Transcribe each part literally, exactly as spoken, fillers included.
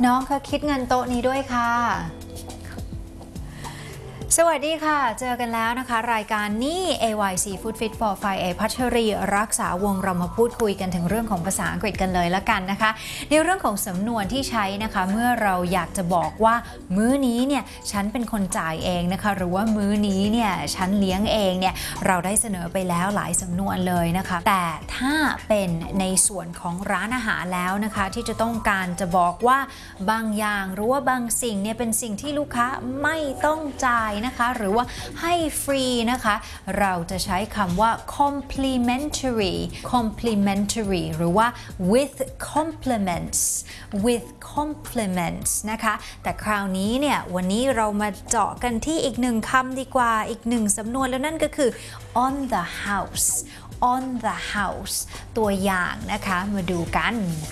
น้องเขาคิดเงินโต๊ะนี้ด้วยค่ะสวัสดีค่ะเจอกันแล้วนะคะรายการนี้ เอ วาย ซี Food Fit for Five เอพัชรีรักษาวงเรามาพูดคุยกันถึงเรื่องของภาษาอังกฤษกันเลยละกันนะคะในเรื่องของสำนวนที่ใช้นะคะเมื่อเราอยากจะบอกว่ามื้อนี้เนี่ยฉันเป็นคนจ่ายเองนะคะหรือว่ามื้อนี้เนี่ยฉันเลี้ยงเองเนี่ยเราได้เสนอไปแล้วหลายสำนวนเลยนะคะแต่ถ้าเป็นในส่วนของร้านอาหารแล้วนะคะที่จะต้องการจะบอกว่าบางอย่างหรือว่าบางสิ่งเนี่ยเป็นสิ่งที่ลูกค้าไม่ต้องจ่ายนะคะหรือว่าให้ฟรีนะคะเราจะใช้คำว่า complimentary complimentary หรือว่า with compliments with compliments นะคะแต่คราวนี้เนี่ยวันนี้เรามาเจาะกันที่อีกหนึ่งคำดีกว่าอีกหนึ่งสำนวนแล้วนั่นก็คือ on the house on the house ตัวอย่างนะคะมาดูกัน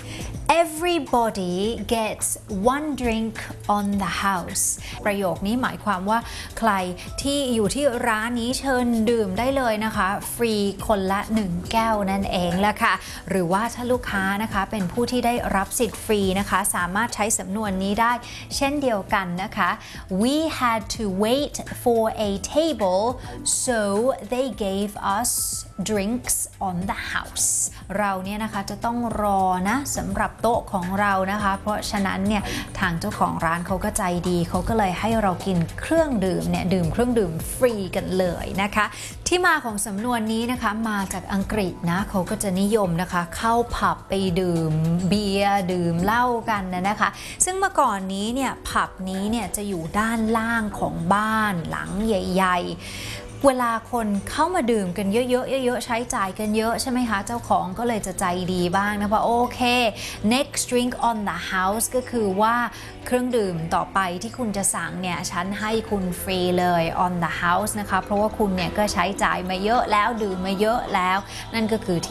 Everybody gets one drink on the house ประโยคนี้หมายความว่าใครที่อยู่ที่ร้านนี้เชิญดื่มได้เลยนะคะฟรีคนละหนึ่งแก้วนั่นเองแหละค่ะหรือว่าถ้าลูกค้านะคะเป็นผู้ที่ได้รับสิทธิ์ฟรีนะคะสามารถใช้สำนวนนี้ได้เช่นเดียวกันนะคะ We had to wait for a table so they gave us drinks on the house เราเนี่ยนะคะจะต้องรอนะสำหรับโต๊ะของเรานะคะเพราะฉะนั้นเนี่ยทางเจ้าของร้านเขาก็ใจดีเขาก็เลยให้เรากินเครื่องดื่มเนี่ยดื่มเครื่องดื่มฟรีกันเลยนะคะที่มาของสำนวนนี้นะคะมาจากอังกฤษนะเขาก็จะนิยมนะคะเข้าผับไปดื่มเบียร์ดื่มเหล้ากันนะนะคะซึ่งเมื่อก่อนนี้เนี่ยผับนี้เนี่ยจะอยู่ด้านล่างของบ้านหลังใหญ่ๆเวลาคนเข้ามาดื่มกันเยอะๆเยอะๆใช้จ่ายกันเยอะใช่ไหมคะเจ้าของก็เลยจะใจดีบ้างนะว่าโอเค next drink on the house ก็คือว่าเครื่องดื่มต่อไปที่คุณจะสั่งเนี่ยฉันให้คุณฟรีเลย on the house นะคะเพราะว่าคุณเนี่ยก็ใช้จ่ายมาเยอะแล้วดื่มมาเยอะแล้วนั่นก็คือ